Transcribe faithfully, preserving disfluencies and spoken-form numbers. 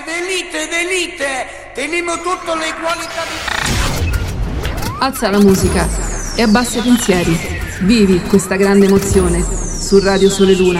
d'elite, d'elite, teniamo tutte le qualità di... Alza la musica e abbassa i pensieri. Vivi questa grande emozione su Radio Sole Luna.